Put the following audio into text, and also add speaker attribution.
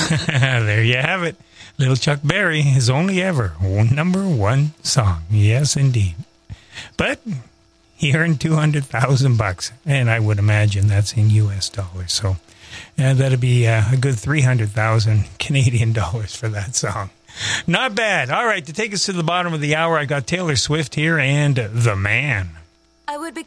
Speaker 1: There you have it. Little Chuck Berry, his only ever #1 song. Yes, indeed. But he earned $200,000, and I would imagine that's in U.S. dollars. So that'd be a good 300,000 Canadian dollars for that song. Not bad. All right, to take us to the bottom of the hour, I got Taylor Swift here and The Man.
Speaker 2: I would be